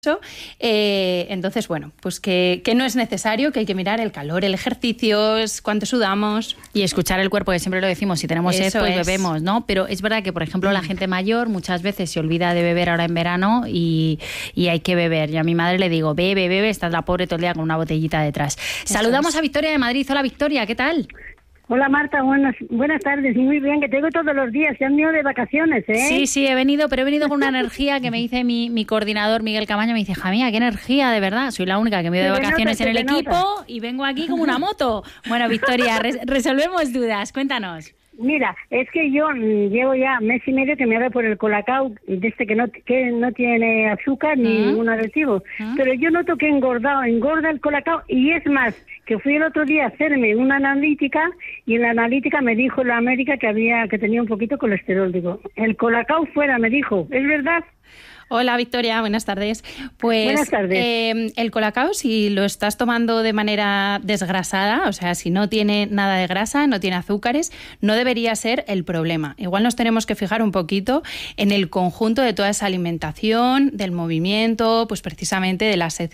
Entonces, bueno, pues que no es necesario, que hay que mirar el calor, el ejercicio, cuánto sudamos. Y escuchar el cuerpo, que siempre lo decimos, si tenemos sed, pues bebemos, ¿no? Pero es verdad que, por ejemplo, la gente mayor muchas veces se olvida de beber ahora en verano y hay que beber. Yo a mi madre le digo, bebe, está la pobre todo el día con una botellita detrás. Saludamos a Victoria de Madrid. Hola, Victoria, ¿qué tal? Hola Marta, buenas tardes, muy bien, que te digo todos los días, se han ido de vacaciones, ¿eh? Sí, he venido con una energía que me dice mi coordinador Miguel Camaño, me dice, hija mía, qué energía, de verdad, soy la única que me he ido de vacaciones en el equipo y vengo aquí como una moto. Bueno, Victoria, resolvemos dudas, cuéntanos. Mira, es que yo llevo ya mes y medio que me he dado por el Colacao, que no tiene azúcar ni ningún aditivo, pero yo noto que engorda el Colacao, y es más, que fui el otro día a hacerme una analítica, y en la analítica me dijo la médica que tenía un poquito de colesterol. Digo, el Colacao fuera, me dijo, ¿es verdad? Hola Victoria, buenas tardes. Pues buenas tardes. El Colacao, si lo estás tomando de manera desgrasada, o sea, si no tiene nada de grasa, no tiene azúcares, no debería ser el problema. Igual nos tenemos que fijar un poquito en el conjunto de toda esa alimentación, del movimiento, pues precisamente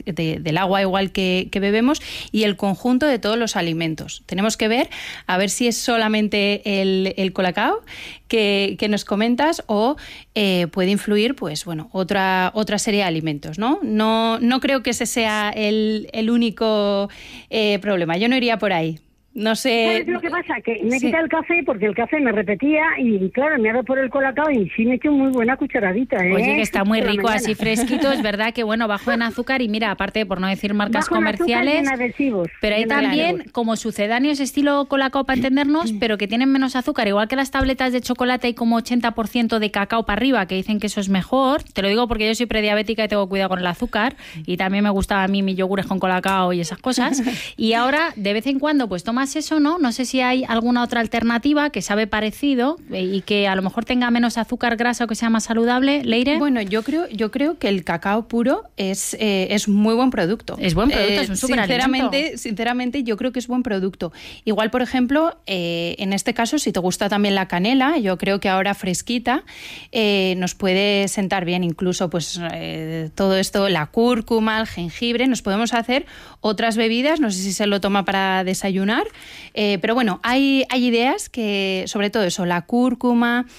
del agua igual que bebemos, y el conjunto de todos los alimentos. Tenemos que ver a ver si es solamente el Colacao que nos comentas o puede influir, pues bueno, otra serie de alimentos, ¿no? No creo que ese sea el único problema. Yo no iría por ahí. No sé. ¿Sabes lo que pasa? Que me quita el café porque el café me repetía y claro, me ha dado por el Colacao y sí me he hecho muy buena cucharadita, ¿eh? Oye, que está muy rico así fresquito, es verdad que bueno, bajo en azúcar y mira, aparte por no decir marcas comerciales, pero hay también como sucedáneos estilo Colacao para entendernos, pero que tienen menos azúcar, igual que las tabletas de chocolate hay como 80% de cacao para arriba, que dicen que eso es mejor. Te lo digo porque yo soy prediabética y tengo cuidado con el azúcar y también me gustaba a mí mis yogures con Colacao y esas cosas. Y ahora de vez en cuando pues tomas eso, ¿no? No sé si hay alguna otra alternativa que sabe parecido y que a lo mejor tenga menos azúcar, grasa o que sea más saludable, Leire. Bueno, yo creo que el cacao puro es muy buen producto. Es buen producto, es un superalimento. Sinceramente, yo creo que es buen producto. Igual, por ejemplo, en este caso, si te gusta también la canela, yo creo que ahora fresquita nos puede sentar bien, incluso pues todo esto, la cúrcuma, el jengibre, nos podemos hacer otras bebidas, no sé si se lo toma para desayunar, pero bueno, hay ideas que, sobre todo eso, la cúrcuma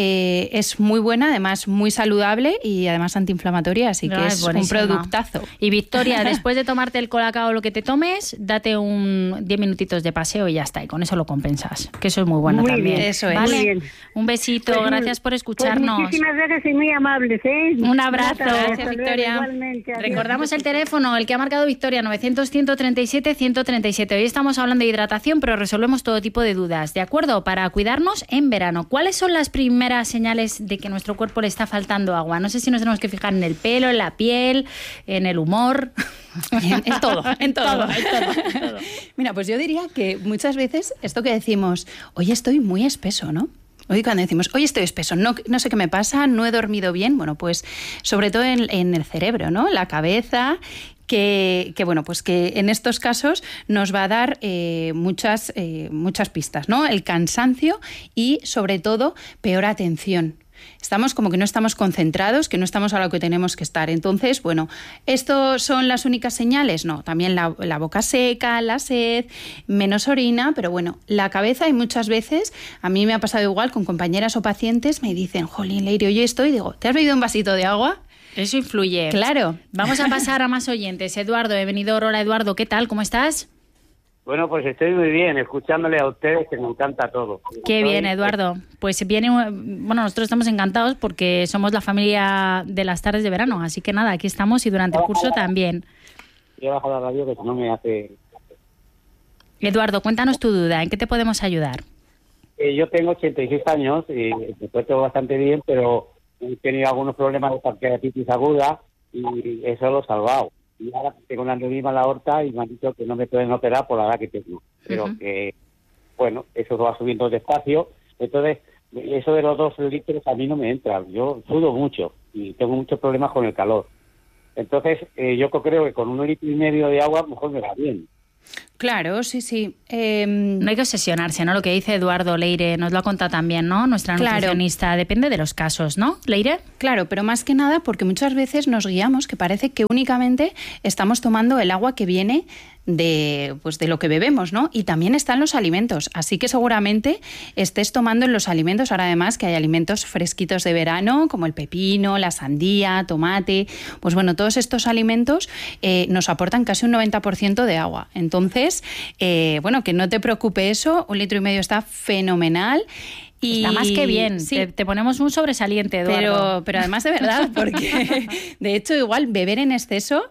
es muy buena, además muy saludable y además antiinflamatoria, así que es un productazo. Y Victoria, después de tomarte el Colacao o lo que te tomes, date 10 minutitos de paseo y ya está, y con eso lo compensas, que eso es muy bueno también. Bien, eso es. ¿Vale? Muy bien. Un besito, pues, gracias por escucharnos. Pues muchísimas gracias y muy amables, ¿eh? Un abrazo. Gracias, Victoria. Igualmente, Recordamos el teléfono, el que ha marcado Victoria, 900-137-137. Hoy estamos hablando de hidratación, pero resolvemos todo tipo de dudas, ¿de acuerdo? Para cuidarnos en verano. ¿Cuáles son las primeras señales de que nuestro cuerpo le está faltando agua? No sé si nos tenemos que fijar en el pelo, en la piel, en el humor. En todo. Mira, pues yo diría que muchas veces esto que decimos, hoy estoy muy espeso, ¿no? Hoy cuando decimos, hoy estoy espeso, no sé qué me pasa, no he dormido bien, bueno, pues sobre todo en el cerebro, ¿no? La cabeza, que bueno, pues que en estos casos nos va a dar muchas pistas, ¿no? El cansancio y sobre todo peor atención. Estamos como que no estamos concentrados, que no estamos a lo que tenemos que estar. Entonces, bueno, ¿estos son las únicas señales? No, también la boca seca, la sed, menos orina, pero bueno, la cabeza hay muchas veces, a mí me ha pasado igual con compañeras o pacientes, me dicen, jolín, Leire, hoy estoy, digo, ¿te has bebido un vasito de agua? Eso influye. Claro. Vamos a pasar a más oyentes. Eduardo de Benidorm. Hola, Eduardo, ¿qué tal? ¿Cómo estás? Bueno, pues estoy muy bien, escuchándole a ustedes, que me encanta todo. Qué bien, Eduardo. Pues nosotros estamos encantados porque somos la familia de las tardes de verano, así que nada, aquí estamos y durante el curso también. He bajado la radio que no me hace... Eduardo, cuéntanos tu duda, ¿en qué te podemos ayudar? Yo tengo 86 años y me encuentro bastante bien, pero he tenido algunos problemas de pancreatitis aguda y eso lo he salvado. Y ahora tengo un aneurisma en la aorta y me han dicho que no me pueden operar por la edad que tengo. Pero que, bueno, eso va subiendo despacio. Entonces, eso de los 2 litros a mí no me entra. Yo sudo mucho y tengo muchos problemas con el calor. Entonces, yo creo que con 1,5 litros de agua mejor me va bien. Claro, sí. No hay que obsesionarse, ¿no? Lo que dice Eduardo Leire, nos lo ha contado también, ¿no? Nuestra nutricionista. Depende de los casos, ¿no, Leire? Claro, pero más que nada porque muchas veces nos guiamos que parece que únicamente estamos tomando el agua que viene de lo que bebemos, ¿no? Y también están los alimentos, así que seguramente estés tomando en los alimentos, ahora además que hay alimentos fresquitos de verano, como el pepino, la sandía, tomate, pues bueno, todos estos alimentos nos aportan casi un 90% de agua. Entonces, bueno, que no te preocupe eso, 1,5 litros está fenomenal. Y está más que bien, sí. te ponemos un sobresaliente, Eduardo. Pero además de verdad, porque de hecho igual beber en exceso,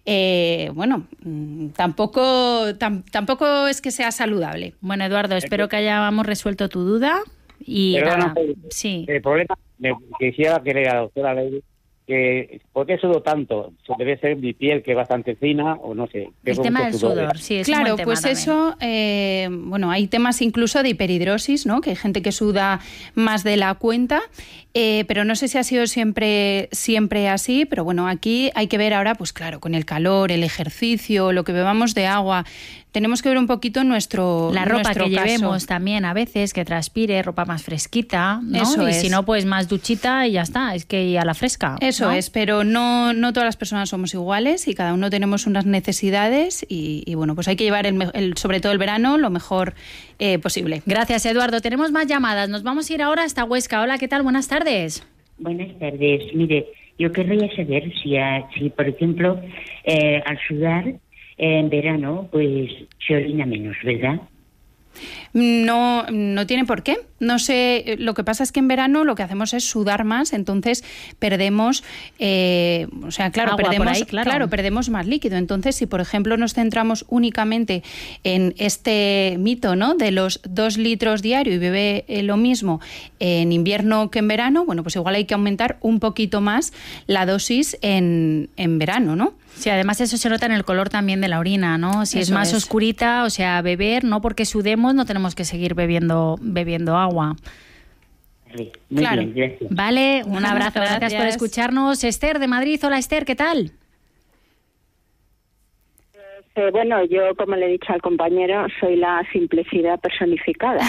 tampoco es que sea saludable. Bueno, Eduardo, espero que hayamos resuelto tu duda. Y Perdona, sí. El problema, quisiera que le a la doctora Leire, que ¿por qué sudo tanto? ¿Debe ser mi piel que es bastante fina o no sé? El tema del sudor, sí, es claro, un tema pues también. eso, hay temas incluso de hiperhidrosis, ¿no? Que hay gente que suda más de la cuenta, pero no sé si ha sido siempre así, pero bueno, aquí hay que ver ahora, pues claro, con el calor, el ejercicio, lo que bebamos de agua. Tenemos que ver un poquito la ropa que llevemos también a veces, que transpire, ropa más fresquita, ¿no? Eso es. Si no, pues más duchita y ya está, es que a la fresca. Eso, ¿no? Es, pero no todas las personas somos iguales y cada uno tenemos unas necesidades y bueno, pues hay que llevar sobre todo el verano lo mejor posible. Gracias, Eduardo. Tenemos más llamadas. Nos vamos a ir ahora hasta Huesca. Hola, ¿qué tal? Buenas tardes. Buenas tardes. Mire, yo querría saber si por ejemplo, al sudar en verano, pues se orina menos, ¿verdad? No tiene por qué. No sé, lo que pasa es que en verano lo que hacemos es sudar más, entonces perdemos, perdemos más líquido. Entonces, si por ejemplo nos centramos únicamente en este mito, ¿no?, de los 2 litros diario y bebe lo mismo en invierno que en verano, bueno, pues igual hay que aumentar un poquito más la dosis en verano, ¿no? Sí, además eso se nota en el color también de la orina, ¿no? Si es más oscurita, o sea, beber, no porque sudemos, no tenemos que seguir bebiendo agua. Sí, muy bien, gracias. Vale, un abrazo, gracias por escucharnos. Esther de Madrid, hola Esther, ¿qué tal? Bueno, yo, como le he dicho al compañero, soy la simplicidad personificada.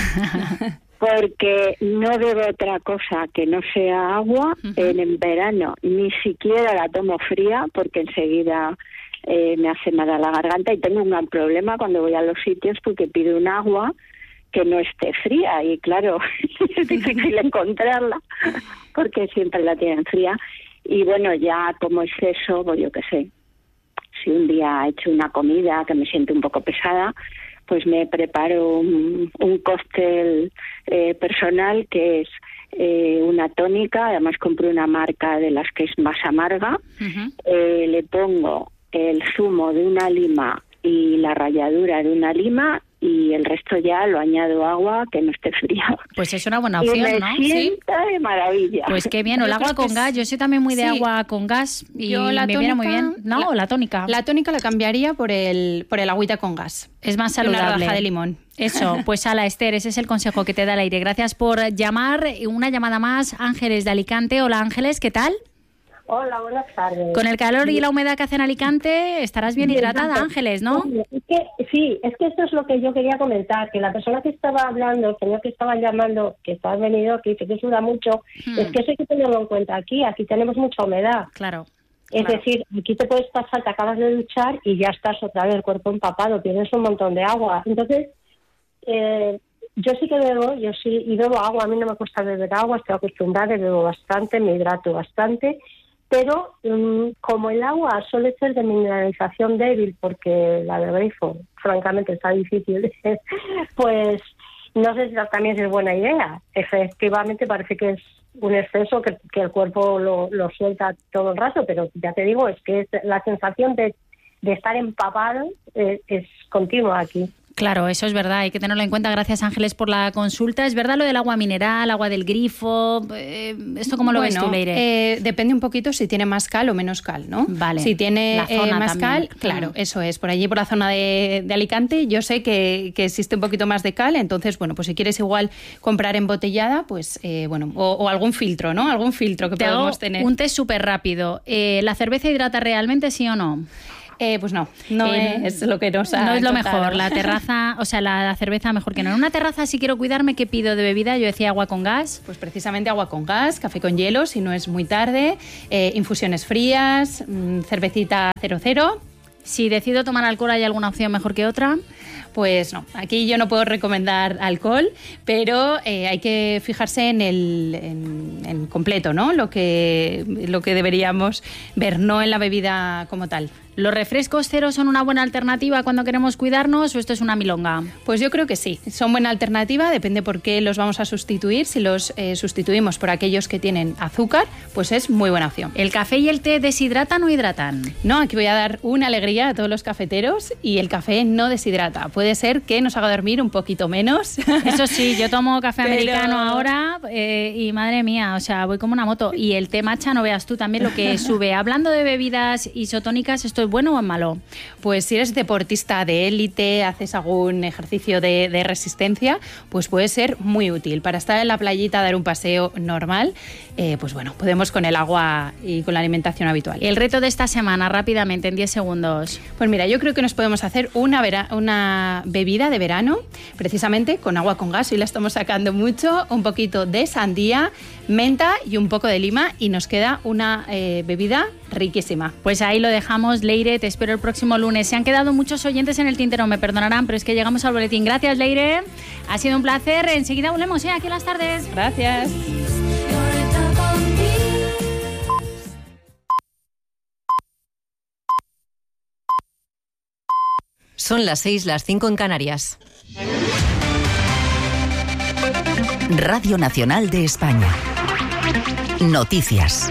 Porque no bebo otra cosa que no sea agua en verano, ni siquiera la tomo fría porque enseguida me hace mal a la garganta y tengo un gran problema cuando voy a los sitios porque pido un agua que no esté fría y claro, es difícil encontrarla porque siempre la tienen fría y bueno, ya como exceso, pues yo qué sé, si un día he hecho una comida que me siento un poco pesada, pues me preparo un cóctel personal que es una tónica, además compré una marca de las que es más amarga, le pongo el zumo de una lima y la ralladura de una lima y el resto ya lo añado agua que no esté fría. Pues es una buena opción, y ¿no? Sienta de maravilla. Pues qué bien, o el agua con gas, yo soy también muy de agua con gas y me viene muy bien. ¿No? La tónica. La tónica la cambiaría por el agüita con gas. Es más saludable. Una rodaja de limón. Eso, pues ala Esther, ese es el consejo que te da el aire. Gracias por llamar. Una llamada más, Ángeles de Alicante. Hola Ángeles, ¿qué tal? Hola, buenas tardes. Con el calor y la humedad que hace en Alicante, estarás bien hidratada, Ángeles, ¿no? Es que esto es lo que yo quería comentar, que la persona que estaba hablando, el señor que estaba llamando, que está venido, que dice que suda mucho, es que eso hay que tenerlo en cuenta aquí tenemos mucha humedad. Claro. Es decir, aquí te puedes pasar, te acabas de duchar y ya estás otra vez el cuerpo empapado, tienes un montón de agua. Entonces, yo sí que bebo, y bebo agua, a mí no me cuesta beber agua, estoy acostumbrada, bebo bastante, me hidrato bastante. Pero como el agua suele ser de mineralización débil, porque la del grifo, francamente, está difícil, pues no sé si también es buena idea. Efectivamente parece que es un exceso que el cuerpo lo suelta todo el rato, pero ya te digo, es que la sensación de estar empapado es continua aquí. Claro, eso es verdad, hay que tenerlo en cuenta. Gracias, Ángeles, por la consulta. ¿Es verdad lo del agua mineral, agua del grifo? ¿Esto cómo lo ves tú, Leire? Depende un poquito si tiene más cal o menos cal, ¿no? Vale. Si tiene más también. cal, claro, eso es. Por allí, por la zona de Alicante, yo sé que existe un poquito más de cal, entonces, bueno, pues si quieres igual comprar embotellada, pues, o algún filtro, ¿no? Algún filtro que podemos tener. Un test súper rápido. ¿La cerveza hidrata realmente, sí o no? Pues no es lo que nos ha No es lo contado. mejor, la terraza, o sea, la cerveza mejor que no. En una terraza, si quiero cuidarme, ¿qué pido de bebida? Yo decía agua con gas. Pues precisamente agua con gas, café con hielo, si no es muy tarde, infusiones frías, cervecita 00. Si decido tomar alcohol, ¿hay alguna opción mejor que otra? Pues no, aquí yo no puedo recomendar alcohol, pero hay que fijarse en completo, ¿no? Lo que deberíamos ver, no en la bebida como tal. ¿Los refrescos cero son una buena alternativa cuando queremos cuidarnos o esto es una milonga? Pues yo creo que sí, son buena alternativa, depende por qué los vamos a sustituir. Si los sustituimos por aquellos que tienen azúcar, pues es muy buena opción. ¿El café y el té deshidratan o hidratan? No, aquí voy a dar una alegría a todos los cafeteros y el café no deshidrata. Puede ser que nos haga dormir un poquito menos. Eso sí, yo tomo café americano ahora y madre mía, o sea, voy como una moto. Y el té matcha, no veas tú también lo que sube. Hablando de bebidas isotónicas, ¿esto es bueno o es malo? Pues si eres deportista de élite, haces algún ejercicio de resistencia, pues puede ser muy útil. Para estar en la playita, dar un paseo normal, pues bueno, podemos con el agua y con la alimentación habitual. El reto de esta semana, rápidamente, en 10 segundos. Pues mira, yo creo que nos podemos hacer una bebida de verano, precisamente con agua con gas, hoy la estamos sacando mucho, un poquito de sandía, menta y un poco de lima y nos queda una bebida riquísima. Pues ahí lo dejamos, Leire, te espero el próximo lunes. Se han quedado muchos oyentes en el tintero, me perdonarán, pero es que llegamos al boletín. Gracias, Leire, ha sido un placer. Enseguida volvemos aquí en Las Tardes. Gracias. Son las 6, las 5 en Canarias. Radio Nacional de España. Noticias.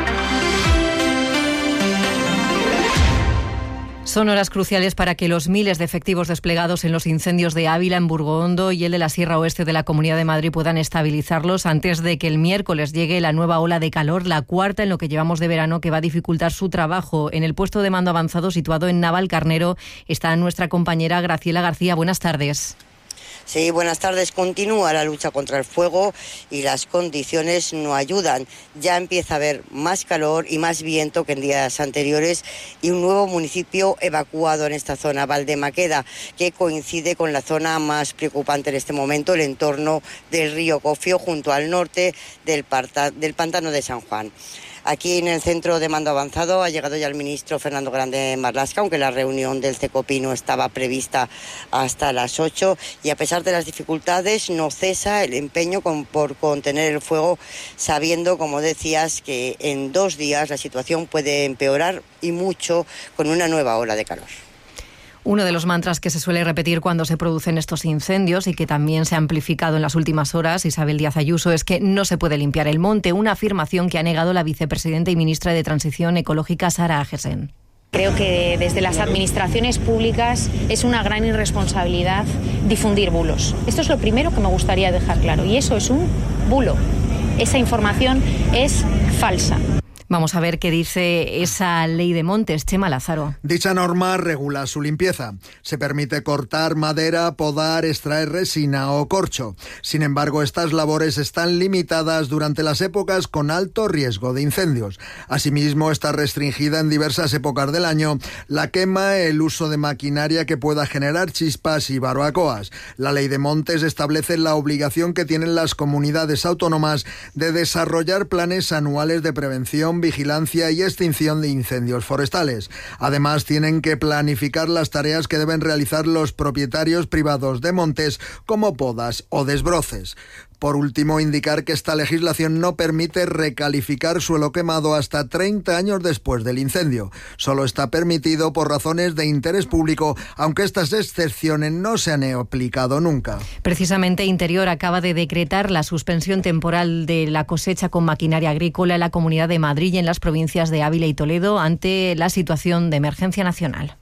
Son horas cruciales para que los miles de efectivos desplegados en los incendios de Ávila, en Burgondo y el de la Sierra Oeste de la Comunidad de Madrid puedan estabilizarlos antes de que el miércoles llegue la nueva ola de calor, la cuarta en lo que llevamos de verano, que va a dificultar su trabajo. En el puesto de mando avanzado situado en Navalcarnero está nuestra compañera Graciela García. Buenas tardes. Sí, buenas tardes. Continúa la lucha contra el fuego y las condiciones no ayudan. Ya empieza a haber más calor y más viento que en días anteriores y un nuevo municipio evacuado en esta zona, Valdemaqueda, que coincide con la zona más preocupante en este momento, el entorno del río Cofio, junto al norte del pantano de San Juan. Aquí en el centro de mando avanzado ha llegado ya el ministro Fernando Grande Marlaska, aunque la reunión del CECOPI no estaba prevista hasta las 8, y a pesar de las dificultades no cesa el empeño por contener el fuego, sabiendo, como decías, que en 2 días la situación puede empeorar y mucho con una nueva ola de calor. Uno de los mantras que se suele repetir cuando se producen estos incendios y que también se ha amplificado en las últimas horas, Isabel Díaz Ayuso, es que no se puede limpiar el monte, una afirmación que ha negado la vicepresidenta y ministra de Transición Ecológica, Sara Agesen. Creo que desde las administraciones públicas es una gran irresponsabilidad difundir bulos. Esto es lo primero que me gustaría dejar claro, y eso es un bulo. Esa información es falsa. Vamos a ver qué dice esa ley de montes, Chema Lázaro. Dicha norma regula su limpieza. Se permite cortar madera, podar, extraer resina o corcho. Sin embargo, estas labores están limitadas durante las épocas con alto riesgo de incendios. Asimismo, está restringida en diversas épocas del año la quema, el uso de maquinaria que pueda generar chispas y barbacoas. La ley de montes establece la obligación que tienen las comunidades autónomas de desarrollar planes anuales de prevención, vigilancia y extinción de incendios forestales. Además, tienen que planificar las tareas que deben realizar los propietarios privados de montes, como podas o desbroces. Por último, indicar que esta legislación no permite recalificar suelo quemado hasta 30 años después del incendio. Solo está permitido por razones de interés público, aunque estas excepciones no se han aplicado nunca. Precisamente Interior acaba de decretar la suspensión temporal de la cosecha con maquinaria agrícola en la Comunidad de Madrid y en las provincias de Ávila y Toledo ante la situación de emergencia nacional.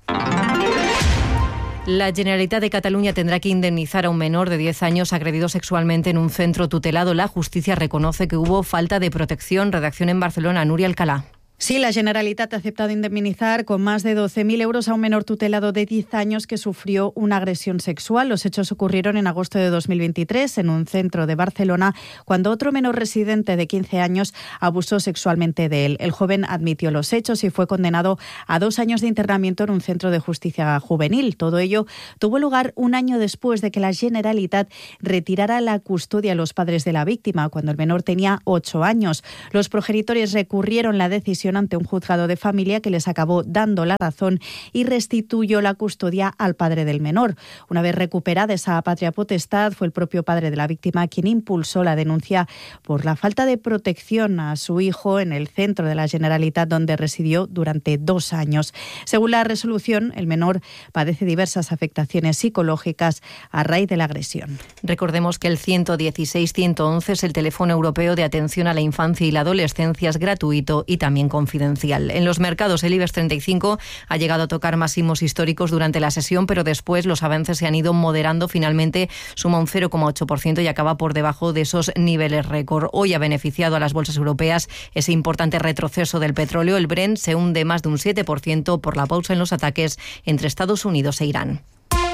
La Generalitat de Cataluña tendrá que indemnizar a un menor de 10 años agredido sexualmente en un centro tutelado. La justicia reconoce que hubo falta de protección. Redacción en Barcelona, Núria Alcalá. Sí, la Generalitat ha aceptado indemnizar con más de 12.000 euros a un menor tutelado de 10 años que sufrió una agresión sexual. Los hechos ocurrieron en agosto de 2023 en un centro de Barcelona, cuando otro menor residente de 15 años abusó sexualmente de él. El joven admitió los hechos y fue condenado a 2 años de internamiento en un centro de justicia juvenil. Todo ello tuvo lugar un año después de que la Generalitat retirara la custodia a los padres de la víctima, cuando el menor tenía 8 años. Los progenitores recurrieron la decisión ante un juzgado de familia, que les acabó dando la razón y restituyó la custodia al padre del menor. Una vez recuperada esa patria potestad, fue el propio padre de la víctima quien impulsó la denuncia por la falta de protección a su hijo en el centro de la Generalitat, donde residió durante 2 años. Según la resolución, el menor padece diversas afectaciones psicológicas a raíz de la agresión. Recordemos que el 116-111 es el teléfono europeo de atención a la infancia y la adolescencia, es gratuito y también confidencial. En los mercados, el IBEX 35 ha llegado a tocar máximos históricos durante la sesión, pero después los avances se han ido moderando. Finalmente suma un 0,8% y acaba por debajo de esos niveles récord. Hoy ha beneficiado a las bolsas europeas ese importante retroceso del petróleo. El Brent se hunde más de un 7% por la pausa en los ataques entre Estados Unidos e Irán.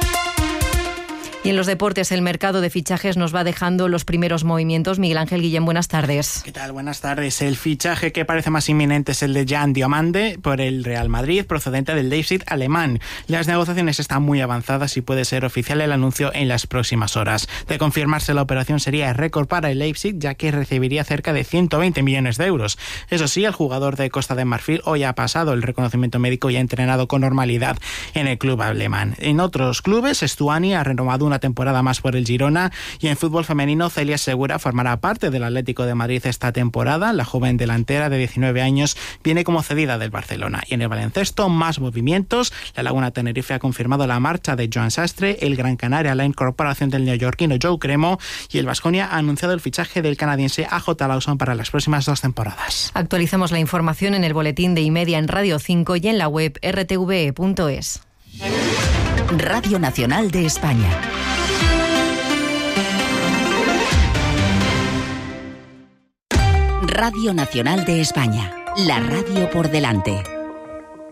Y en los deportes, el mercado de fichajes nos va dejando los primeros movimientos. Miguel Ángel Guillén, buenas tardes. ¿Qué tal? Buenas tardes. El fichaje que parece más inminente es el de Jan Diomande por el Real Madrid, procedente del Leipzig alemán. Las negociaciones están muy avanzadas y puede ser oficial el anuncio en las próximas horas. De confirmarse, la operación sería récord para el Leipzig, ya que recibiría cerca de 120 millones de euros. Eso sí, el jugador de Costa de Marfil hoy ha pasado el reconocimiento médico y ha entrenado con normalidad en el club alemán. En otros clubes, Stuani ha renovado una temporada más por el Girona, y en fútbol femenino, Celia Segura formará parte del Atlético de Madrid esta temporada. La joven delantera de 19 años viene como cedida del Barcelona. Y en el baloncesto, más movimientos. La Laguna Tenerife ha confirmado la marcha de Joan Sastre, el Gran Canaria la incorporación del neoyorquino Joe Cremo, y el Baskonia ha anunciado el fichaje del canadiense AJ Lawson para las próximas 2 temporadas. Actualizamos la información en el boletín de Y-Media en Radio 5 y en la web rtve.es. Radio Nacional de España. Radio Nacional de España, la radio por delante.